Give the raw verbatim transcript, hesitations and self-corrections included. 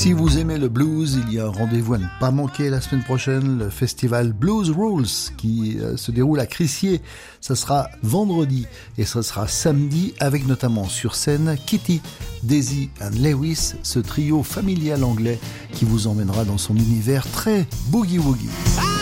Si vous aimez le blues, il y a un rendez-vous à ne pas manquer la semaine prochaine, le festival Blues Rules qui euh, se déroule à Crissier. Ça sera vendredi et ce sera samedi avec notamment sur scène Kitty, Daisy and Lewis, ce trio familial anglais qui vous emmènera dans son univers très boogie-woogie.